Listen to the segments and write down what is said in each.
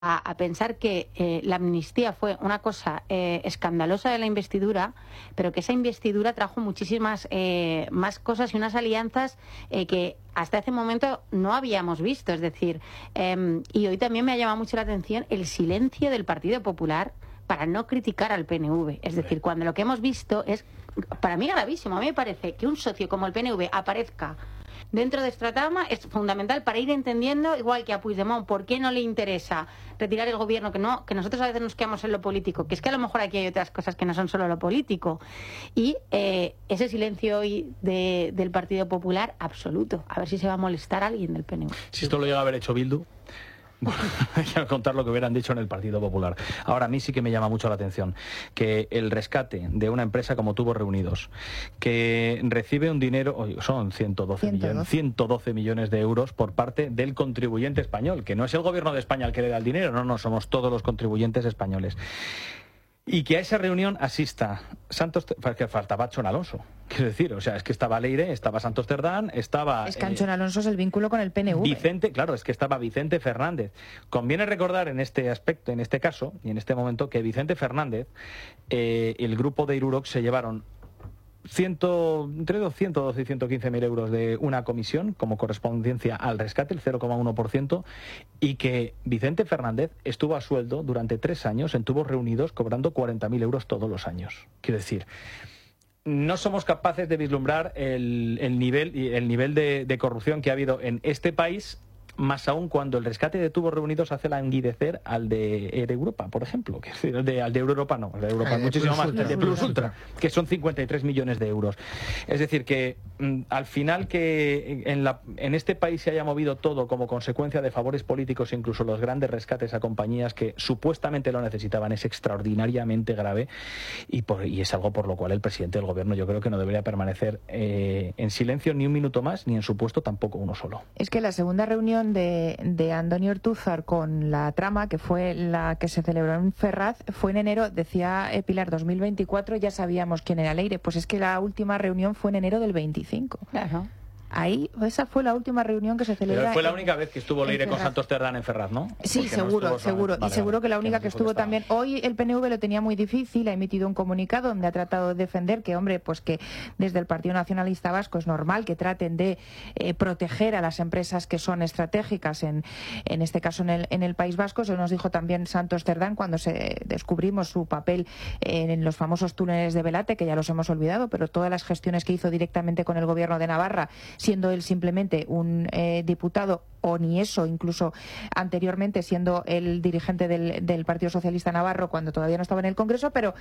a pensar que la amnistía fue una cosa escandalosa de la investidura, pero que esa investidura trajo muchísimas más cosas y unas alianzas que hasta ese momento no habíamos visto. Es decir, y hoy también me ha llamado mucho la atención el silencio del Partido Popular para no criticar al PNV. Es decir, cuando lo que hemos visto es, para mí, gravísimo. A mí me parece que un socio como el PNV aparezca dentro de esta trama es fundamental para ir entendiendo, igual que a Puigdemont, por qué no le interesa retirar el gobierno, que nosotros a veces nos quedamos en lo político, que es que a lo mejor aquí hay otras cosas que no son solo lo político. Y ese silencio hoy del Partido Popular, absoluto. A ver si se va a molestar a alguien del PNV. Si esto lo llega a haber hecho Bildu, bueno, hay que contar lo que hubieran dicho en el Partido Popular. Ahora, a mí sí que me llama mucho la atención que el rescate de una empresa como Tubos Reunidos, que recibe un dinero, son 112 millones de euros por parte del contribuyente español, que no es el gobierno de España el que le da el dinero, no, somos todos los contribuyentes españoles. Y que a esa reunión asista que faltaba Anchón Alonso. Quiero decir, o sea, es que estaba Leire, estaba Santos Cerdán, estaba... Es que Anchón Alonso es el vínculo con el PNV. Es que estaba Vicente Fernández. Conviene recordar en este aspecto, en este caso, y en este momento, que Vicente Fernández, el grupo de Irurox se llevaron entre 212 y 115.000 euros de una comisión como correspondencia al rescate, el 0,1%, y que Vicente Fernández estuvo a sueldo durante 3 años en Tubos Reunidos cobrando 40.000 euros todos los años. Quiero decir, no somos capaces de vislumbrar el nivel de corrupción que ha habido en este país, más aún cuando el rescate de Tubos Reunidos hace languidecer al de Air Europa, por ejemplo, que es al de Europa no, al de Europa muchísimo más, el de Plus Ultra, que son 53 millones de euros. Es decir, que al final que en este país se haya movido todo como consecuencia de favores políticos, incluso los grandes rescates a compañías que supuestamente lo necesitaban, es extraordinariamente grave y es algo por lo cual el presidente del gobierno yo creo que no debería permanecer en silencio ni un minuto más, ni en su puesto tampoco uno solo. Es que la segunda reunión de Andoni Ortúzar con la trama, que fue la que se celebró en Ferraz, fue en enero, decía Pilar, 2024, ya sabíamos quién era Leire. Pues es que la última reunión fue en enero del 25. Claro. Ahí, esa fue la última reunión que se celebra. Pero fue la única vez que estuvo Leire con Santos Cerdán en Ferraz, ¿no? Sí, seguro. Y seguro que la única que estuvo también. Hoy el PNV lo tenía muy difícil, ha emitido un comunicado donde ha tratado de defender que, hombre, pues que desde el Partido Nacionalista Vasco es normal que traten de proteger a las empresas que son estratégicas, en este caso en el País Vasco. Eso nos dijo también Santos Cerdán cuando descubrimos su papel en los famosos túneles de Velate, que ya los hemos olvidado, pero todas las gestiones que hizo directamente con el gobierno de Navarra, siendo él simplemente un diputado, o ni eso, incluso anteriormente siendo el dirigente del Partido Socialista Navarro cuando todavía no estaba en el Congreso. Pero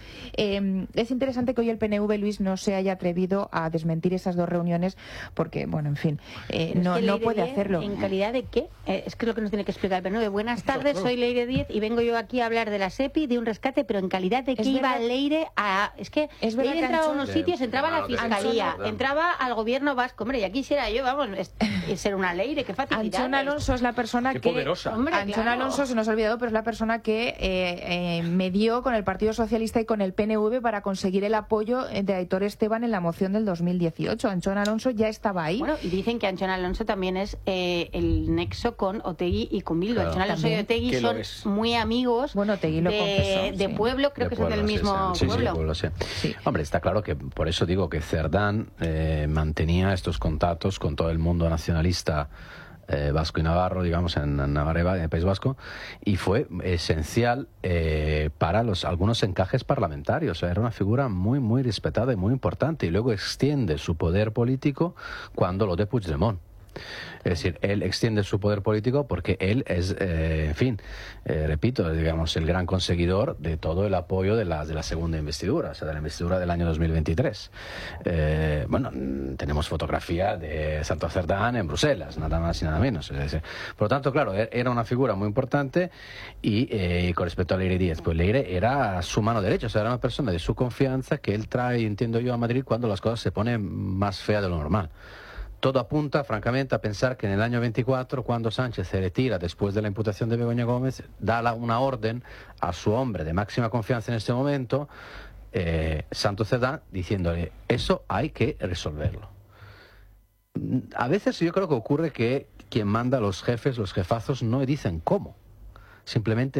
es interesante que hoy el PNV, Luis, no se haya atrevido a desmentir esas dos reuniones porque, bueno, en fin, no puede hacerlo. ¿En calidad de qué? Es que es lo que nos tiene que explicar el PNV. Buenas tardes, soy Leire Díez y vengo yo aquí a hablar de la SEPI, de un rescate, pero en calidad de qué iba Leire a... Es que Leire entraba a unos sitios, entraba a la Fiscalía, entraba al Gobierno vasco. Hombre, y aquí quisiera yo, vamos, ser una Leire, qué facilidad. Anchón Alonso es la persona qué poderosa. Hombre, Anchón Alonso, se nos ha olvidado, pero es la persona que medió con el Partido Socialista y con el PNV para conseguir el apoyo de Aitor Esteban en la moción del 2018. Anchón Alonso ya estaba ahí. Bueno, y dicen que Anchón Alonso también es el nexo con Otegi y con Bildu. Claro. Anchón Alonso y Otegi son muy amigos. Bueno, Otegi lo confesó, de pueblo, creo que son del mismo pueblo. Pueblo, sí. Sí. Hombre, está claro que por eso digo que Cerdán mantenía estos contactos con todo el mundo nacionalista vasco y navarro, digamos, en Navarra, en el País Vasco, y fue esencial para algunos encajes parlamentarios. O sea, era una figura muy, muy respetada y muy importante, y luego extiende su poder político cuando lo de Puigdemont. Es decir, él extiende su poder político porque él es, repito, digamos, el gran conseguidor de todo el apoyo de la segunda investidura, o sea, de la investidura del año 2023. Tenemos fotografía de Santos Cerdán en Bruselas, nada más y nada menos. Por lo tanto, claro, era una figura muy importante y con respecto a Leire Díez, pues Leire era su mano derecha, o sea, era una persona de su confianza que él trae, entiendo yo, a Madrid cuando las cosas se ponen más feas de lo normal. Todo apunta, francamente, a pensar que en el año 24, cuando Sánchez se retira después de la imputación de Begoña Gómez, da una orden a su hombre de máxima confianza en este momento, Santos Cerdán, diciéndole, eso hay que resolverlo. A veces yo creo que ocurre que quien manda a los jefes, los jefazos, no dicen cómo. simplemente